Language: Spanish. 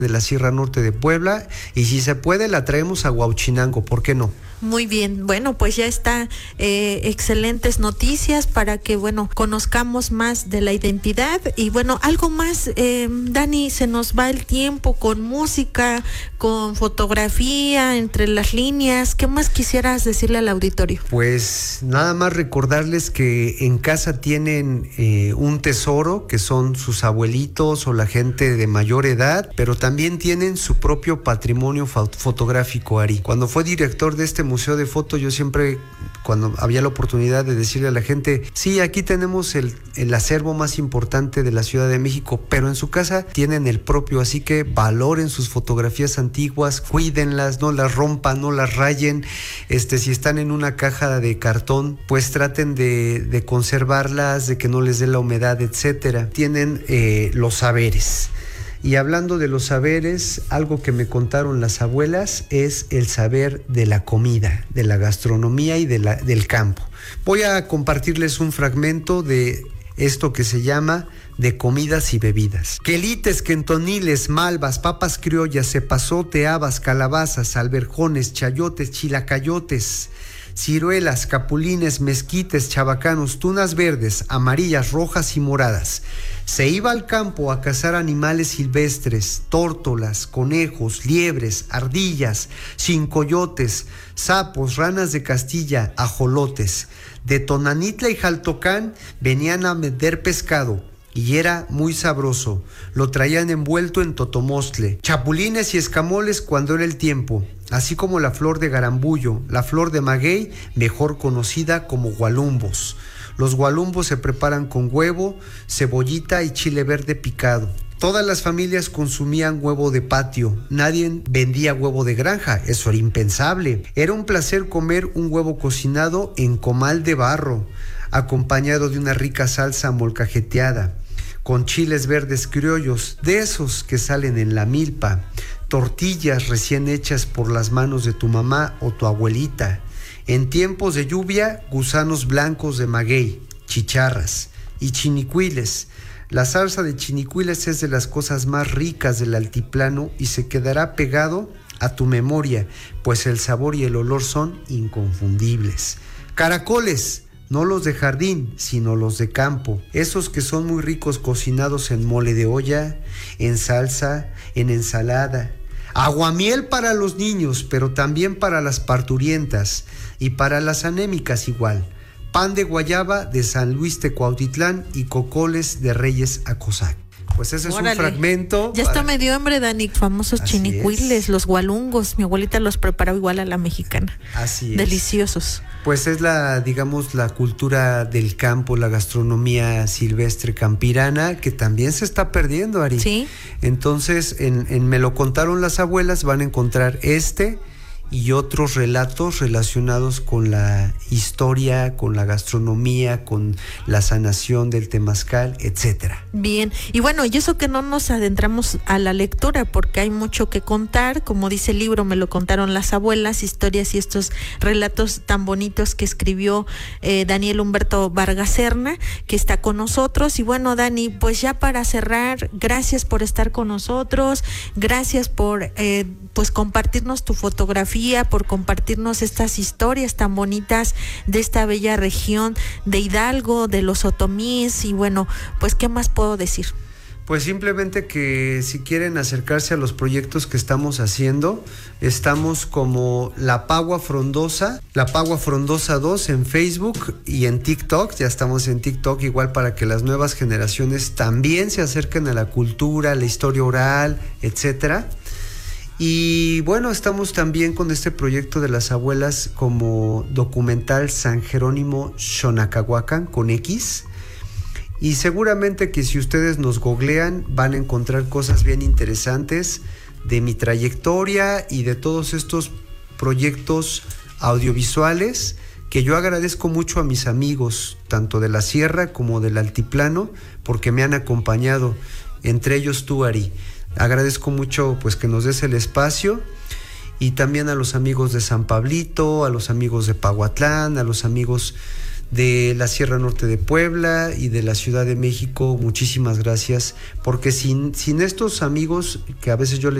de la Sierra Norte de Puebla, y si se puede la traemos a Huauchinango, ¿por qué no? Muy bien, bueno, pues ya está, excelentes noticias para que, bueno, conozcamos más de la identidad. Y bueno, algo más, Dani, se nos va el tiempo con música, con fotografía, entre las líneas. ¿Qué más quisieras decirle al auditorio? Pues nada más recordarles que en casa tienen un tesoro, que son sus abuelitos o la gente de mayor edad, pero también tienen su propio patrimonio fotográfico, Ari. Cuando fue director de este museo de foto, yo siempre, cuando había la oportunidad de decirle a la gente, sí, aquí tenemos el acervo más importante de la Ciudad de México, pero en su casa tienen el propio, así que valoren sus fotografías antiguas, cuídenlas, no las rompan, no las rayen, si están en una caja de cartón, pues traten de conservarlas, de que no les dé la humedad, etcétera. Tienen los saberes. Y hablando de los saberes, algo que me contaron las abuelas es el saber de la comida, de la gastronomía y del campo. Voy a compartirles un fragmento de esto que se llama de comidas y bebidas. Quelites, quentoniles, malvas, papas criollas, cepazote, habas, calabazas, alberjones, chayotes, chilacayotes, ciruelas, capulines, mezquites, chabacanos, tunas verdes, amarillas, rojas y moradas. Se iba al campo a cazar animales silvestres, tórtolas, conejos, liebres, ardillas, chincoyotes, sapos, ranas de Castilla, ajolotes. De Tonanitla y Jaltocán venían a vender pescado, y era muy sabroso. Lo traían envuelto en totomostle, chapulines y escamoles cuando era el tiempo, así como la flor de garambullo, la flor de maguey, mejor conocida como gualumbos. Los gualumbos se preparan con huevo, cebollita y chile verde picado. Todas las familias consumían huevo de patio, nadie vendía huevo de granja, eso era impensable. Era un placer comer un huevo cocinado en comal de barro, acompañado de una rica salsa molcajeteada, con chiles verdes criollos, de esos que salen en la milpa, tortillas recién hechas por las manos de tu mamá o tu abuelita. En tiempos de lluvia, gusanos blancos de maguey, chicharras y chinicuiles. La salsa de chinicuiles es de las cosas más ricas del altiplano y se quedará pegado a tu memoria, pues el sabor y el olor son inconfundibles. Caracoles, no los de jardín, sino los de campo, esos que son muy ricos cocinados en mole de olla, en salsa, en ensalada. Aguamiel para los niños, pero también para las parturientas y para las anémicas igual. Pan de guayaba de San Luis Tecuautitlán y cocoles de Reyes Acosac. Pues ese Órale. Es un fragmento. Ya está medio hambre, Dani. Famosos chinicuiles, los gualungos. Mi abuelita los preparaba igual a la mexicana. Así es. Deliciosos. Pues es la cultura del campo, la gastronomía silvestre campirana, que también se está perdiendo, Ari. Sí. Entonces, en Me lo contaron las abuelas, van a encontrar y otros relatos relacionados con la historia, con la gastronomía, con la sanación del temazcal, etcétera. Bien, y bueno, y eso que no nos adentramos a la lectura, porque hay mucho que contar, como dice el libro, Me lo contaron las abuelas, historias y estos relatos tan bonitos que escribió Daniel Humberto Vargas Serna, que está con nosotros. Y bueno, Dani, pues ya para cerrar, gracias por estar con nosotros, gracias por pues compartirnos tu fotografía, por compartirnos estas historias tan bonitas de esta bella región de Hidalgo, de los otomíes. Y bueno, pues ¿qué más puedo decir? Pues simplemente que si quieren acercarse a los proyectos que estamos haciendo, estamos como La Pagua Frondosa 2 en Facebook y en TikTok. Ya estamos en TikTok igual para que las nuevas generaciones también se acerquen a la cultura, la historia oral, etcétera. Y bueno, estamos también con este proyecto de las abuelas como documental San Jerónimo Xonacahuacan con X. Y seguramente que si ustedes nos googlean van a encontrar cosas bien interesantes de mi trayectoria y de todos estos proyectos audiovisuales que yo agradezco mucho a mis amigos, tanto de la sierra como del altiplano, porque me han acompañado, entre ellos tú, Ari. Agradezco mucho pues que nos des el espacio, y también a los amigos de San Pablito, a los amigos de Pahuatlán, a los amigos de la Sierra Norte de Puebla y de la Ciudad de México. Muchísimas gracias, porque sin estos amigos que a veces yo les